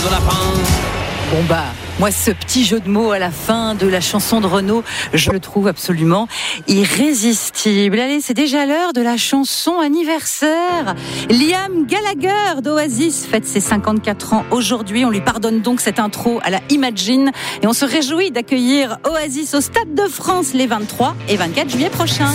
de lapin. Bon moi ce petit jeu de mots à la fin de la chanson de Renaud, je le trouve absolument irrésistible. Allez, c'est déjà l'heure de la chanson anniversaire. Liam Gallagher d'Oasis fête ses 54 ans aujourd'hui. On lui pardonne donc cette intro à la Imagine et on se réjouit d'accueillir Oasis au Stade de France les 23 et 24 juillet prochains.